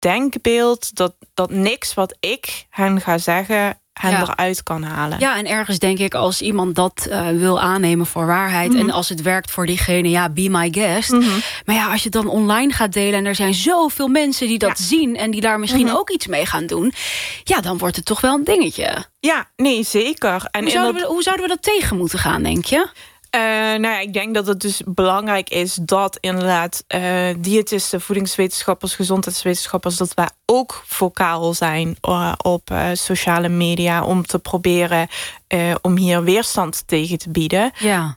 denkbeeld dat niks wat ik hen ga zeggen hen eruit kan halen. Ja, en ergens denk ik, als iemand dat wil aannemen voor waarheid... en als het werkt voor diegene, be my guest. Maar ja, als je het dan online gaat delen... en er zijn zoveel mensen die dat zien... en die daar misschien ook iets mee gaan doen... ja, dan wordt het toch wel een dingetje. Ja, nee, zeker. En hoe zouden we dat tegen moeten gaan, denk je? Ik denk dat het dus belangrijk is dat inderdaad diëtisten, voedingswetenschappers, gezondheidswetenschappers, dat wij ook vocaal zijn op sociale media om te proberen om hier weerstand tegen te bieden. Ja.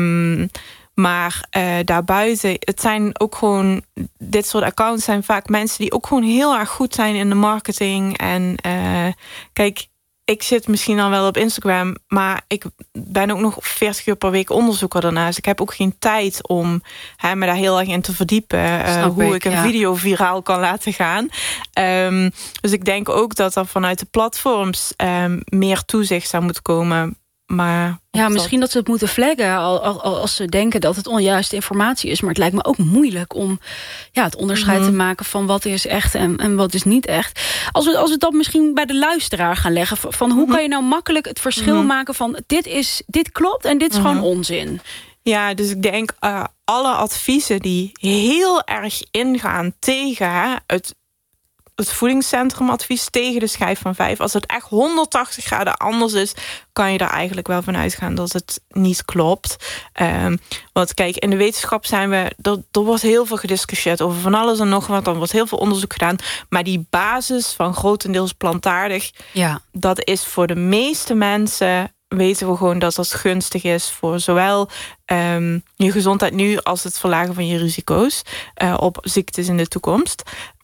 Maar daarbuiten, het zijn ook gewoon, dit soort accounts zijn vaak mensen die ook gewoon heel erg goed zijn in de marketing. En kijk, ik zit misschien dan wel op Instagram, maar ik ben ook nog 40 uur per week onderzoeker daarnaast. Ik heb ook geen tijd om me daar heel erg in te verdiepen. Hoe ik een video viraal kan laten gaan. Dus ik denk ook dat er vanuit de platforms meer toezicht zou moeten komen. Maar misschien dat ze het moeten flaggen als ze denken dat het onjuiste informatie is. Maar het lijkt me ook moeilijk om het onderscheid te maken van wat is echt en wat is niet echt. Als we dat misschien bij de luisteraar gaan leggen, van hoe kan je nou makkelijk het verschil maken van dit klopt en dit is gewoon onzin. Ja, dus ik denk alle adviezen die heel erg ingaan tegen het voedingscentrumadvies, tegen de schijf van 5. Als het echt 180 graden anders is, kan je er eigenlijk wel van uitgaan dat het niet klopt. Want kijk, in de wetenschap zijn we... Er wordt heel veel gediscussieerd over van alles en nog wat. Er wordt heel veel onderzoek gedaan. Maar die basis van grotendeels plantaardig, dat is voor de meeste mensen, weten we gewoon dat dat gunstig is voor zowel je gezondheid nu als het verlagen van je risico's op ziektes in de toekomst.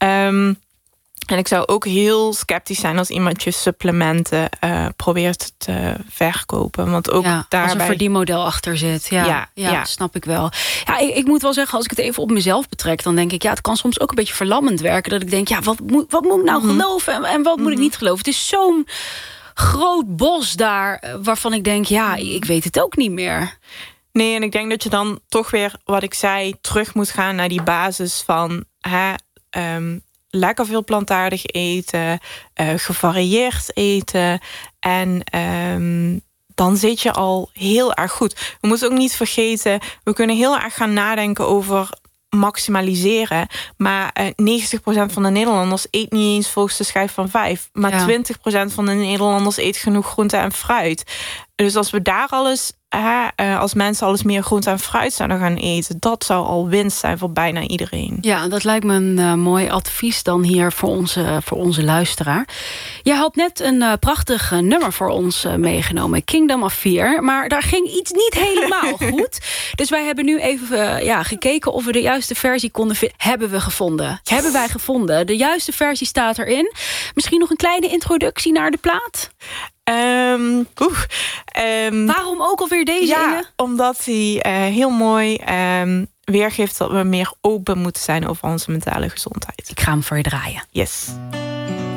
En ik zou ook heel sceptisch zijn als iemand je supplementen probeert te verkopen. Want ook daarbij, als een verdienmodel achter zit. Ja, snap ik wel. Ja, ik moet wel zeggen, als ik het even op mezelf betrek, dan denk ik, het kan soms ook een beetje verlammend werken. Dat ik denk, wat moet ik nou geloven en wat moet ik niet geloven? Het is zo'n groot bos daar waarvan ik denk, ik weet het ook niet meer. Nee, en ik denk dat je dan toch weer, wat ik zei, terug moet gaan naar die basis van lekker veel plantaardig eten, gevarieerd eten. En dan zit je al heel erg goed. We moeten ook niet vergeten, we kunnen heel erg gaan nadenken over maximaliseren. Maar 90% van de Nederlanders eet niet eens volgens de schijf van 5. Maar 20% van de Nederlanders eet genoeg groente en fruit. Dus als we daar alles, als mensen alles meer groente en fruit zouden gaan eten, dat zou al winst zijn voor bijna iedereen. Ja, dat lijkt me een mooi advies dan hier voor onze luisteraar. Je had net een prachtig nummer voor ons meegenomen, Kingdom of Fear. Maar daar ging iets niet helemaal goed. Dus wij hebben nu even gekeken of we de juiste versie konden vinden. Hebben we gevonden. Yes. Hebben wij gevonden. De juiste versie staat erin. Misschien nog een kleine introductie naar de plaat? Waarom ook alweer deze? Inge? Omdat hij heel mooi weergeeft dat we meer open moeten zijn over onze mentale gezondheid. Ik ga hem voor je draaien. Yes.